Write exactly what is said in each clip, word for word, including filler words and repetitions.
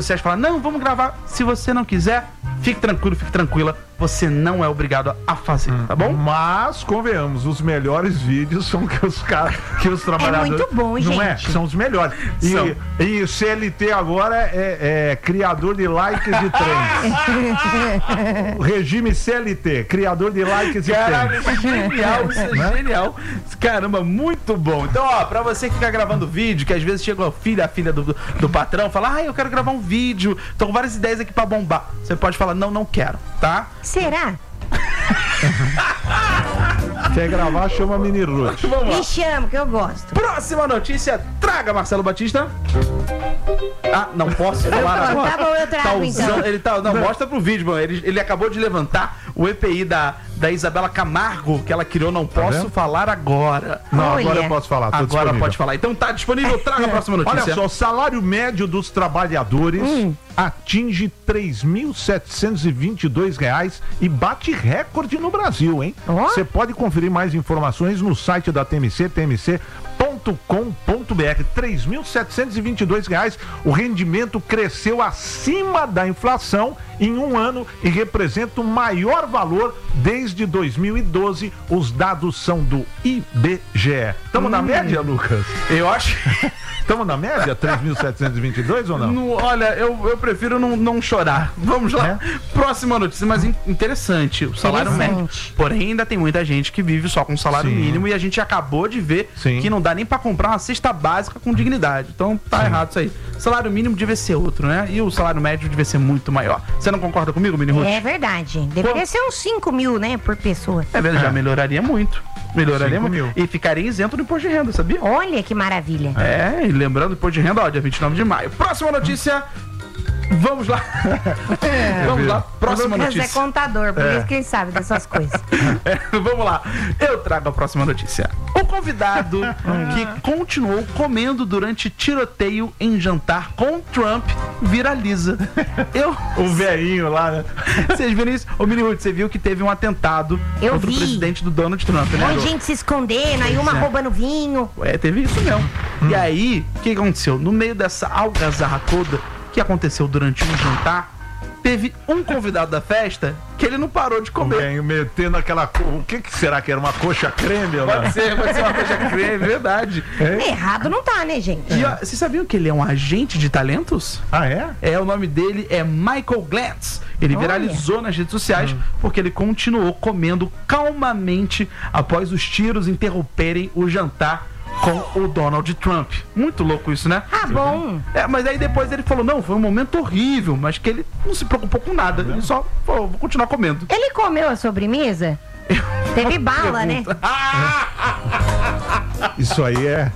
sociais falar, não, vamos gravar. Se você não quiser, fique tranquilo, fique tranquila. Você não é obrigado a fazer, tá bom? Mas, convenhamos, os melhores vídeos são que os caras, que os trabalhadores... É muito bom, gente. Não é? São os melhores. E, e o C L T agora é, é criador de likes de trens. O regime C L T, criador de likes de Caralho, trens. isso é genial, isso é Né? genial. Caramba, muito bom. Então, ó, pra você que fica gravando vídeo, que às vezes chega o filho, a filha do, do patrão, fala, ah, eu quero gravar um vídeo, tô com várias ideias aqui pra bombar. Você pode falar, não, não quero, tá? Será? Quer gravar, chama a Mini Ruth. Vamos lá. Me chama, que eu gosto. Próxima notícia, traga, Marcelo Batista. Ah, não posso falar Tá agora. bom, eu trago, Tá usando- então. Ele tá, não, mostra pro vídeo, mano. Ele, ele acabou de levantar o E P I da, da Isabela Camargo, que ela criou, não posso vendo? falar agora. Não, Olha. agora eu posso falar. Tô Agora disponível. pode falar. Então tá disponível, traga a próxima notícia. Olha só, o salário médio dos trabalhadores Hum. atinge três mil setecentos e vinte e dois reais e bate recorde no Brasil, hein? Ó. Você pode conferir mais informações no site da T M C, t m c ponto com ponto b r. três mil setecentos e vinte e dois reais. O rendimento cresceu acima da inflação em um ano e representa o maior valor desde dois mil e doze. Os dados são do I B G E. Estamos Hum. na média, Lucas? Eu acho. Estamos na média? três mil setecentos e vinte e dois ou não? Não, olha, eu, eu prefiro não, não chorar. Vamos lá. É? Próxima notícia, mas in- interessante. O salário Interessante. médio. Porém, ainda tem muita gente que vive só com salário Sim. mínimo e a gente acabou de ver Sim. que não dá nem pra comprar uma cesta básica com dignidade. Então tá errado isso aí. Salário mínimo devia ser outro, né? E o salário médio devia ser muito maior. Você não concorda comigo, Mini Ruth? É verdade. Deveria ser uns cinco mil, né, por pessoa. É verdade, já melhoraria muito. Melhoraria Cinco muito. mil. E ficaria isento do imposto de renda, sabia? Olha que maravilha. É, e lembrando, imposto de renda, ó, dia vinte e nove de maio. Próxima notícia. Vamos lá. Vamos lá. Próxima o Lucas notícia. é contador, por isso que ele sabe dessas coisas. É, vamos lá. Eu trago a próxima notícia. O convidado que continuou comendo durante tiroteio em jantar com Trump viraliza. Eu. O velhinho lá, né? Vocês viram isso? Ô, Mini Ruth, você viu que teve um atentado Eu contra vi. o presidente do Donald Trump, né? Um monte de gente se escondendo, aí uma É. roubando vinho. É, teve isso mesmo. E aí, o que aconteceu? No meio dessa algazarra toda que aconteceu durante um jantar, teve um convidado da festa que ele não parou de O comer. velhinho metendo aquela... co- O que que será que era? Uma coxa creme? Ou Pode não? ser, pode ser uma coisa creme, verdade. Errado não tá, né, gente? E ó, vocês sabiam que ele é um agente de talentos? Ah, é? É, o nome dele é Michael Glantz. Ele Olha. viralizou nas redes sociais porque ele continuou comendo calmamente após os tiros interromperem o jantar com o Donald Trump. Muito louco isso, né? Ah, bom. É, mas aí depois ele falou, não, foi um momento horrível, mas que ele não se preocupou com nada. Ele só falou, vou continuar comendo. Ele comeu a sobremesa? Teve bala, né? Isso aí é...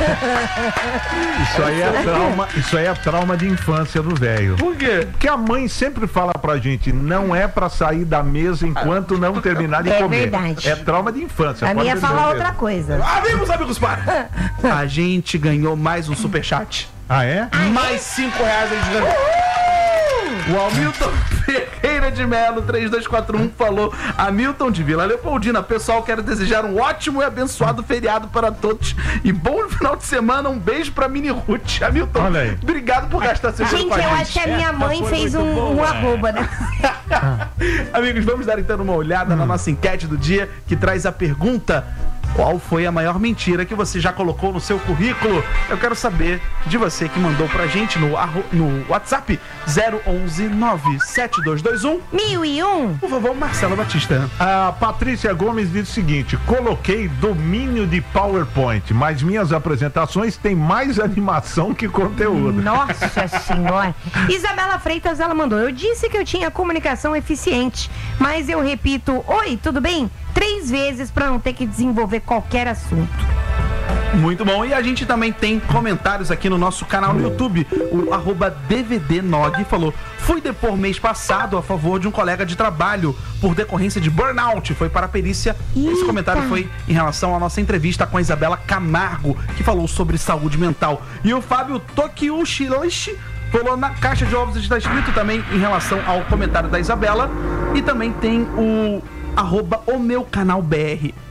Isso aí é trauma, isso aí é trauma de infância do velho. Por quê? Porque a mãe sempre fala pra gente, não é pra sair da mesa enquanto não terminar de É comer. verdade. É trauma de infância. A pode minha ter falar certeza. outra coisa. Amigos, amigos, para! A gente ganhou mais um superchat. Ah, é? Mais cinco reais a gente ganhou. O Hamilton Ferreira de Melo, três dois quatro um, falou: Hamilton de Vila Leopoldina, pessoal, quero desejar um ótimo e abençoado feriado para todos e bom final de semana. Um beijo pra Mini Ruth. Hamilton, Olha aí. obrigado por gastar seu dinheiro Gente, com a eu gente. acho que a minha mãe foi fez muito um, bom, um é. arroba, né? Amigos, vamos dar então uma olhada na nossa enquete do dia, que traz a pergunta: qual foi a maior mentira que você já colocou no seu currículo? Eu quero saber de você que mandou pra gente no, arro- no WhatsApp zero onze nove sete dois dois um. Mil e um. Por favor, Marcelo Batista. A Patrícia Gomes diz o seguinte: coloquei domínio de PowerPoint, mas minhas apresentações têm mais animação que conteúdo. Nossa senhora. Isabela Freitas, ela mandou: eu disse que eu tinha comunicação eficiente, mas eu repito, oi, tudo bem? Três vezes pra não ter que desenvolver qualquer assunto. Muito bom. E a gente também tem comentários aqui no nosso canal no YouTube. O arroba D V D Nog falou: fui depor mês passado a favor de um colega de trabalho por decorrência de burnout. Foi para a perícia. Eita. Esse comentário foi em relação à nossa entrevista com a Isabela Camargo, que falou sobre saúde mental. E o Fábio Tokiushi falou: na caixa de ovos está escrito também em relação ao comentário da Isabela. E também tem o arroba o meu canal B R.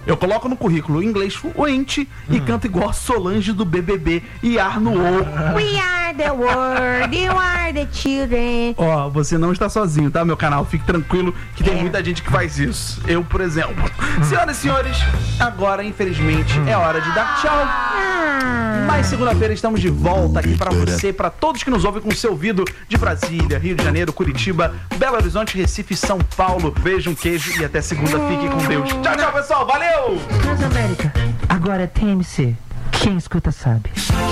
Eu coloco no currículo inglês fluente hum. e canto igual a Solange do B B B e Arno O. We are the world, you are the children. Ó, oh, você não está sozinho, tá, meu canal? Fique tranquilo que tem é. muita gente que faz isso. Eu, por exemplo. Hum. Senhoras e senhores, agora, infelizmente, hum. é hora de dar tchau. Ah. Mas segunda-feira estamos de volta aqui para você, para todos que nos ouvem com o seu ouvido de Brasília, Rio de Janeiro, Curitiba, Belo Horizonte, Recife, São Paulo. Beijo, um queijo e até segunda. Fique com Deus. Tchau, tchau, pessoal. Valeu! Transamérica, agora é T M C. Quem escuta sabe.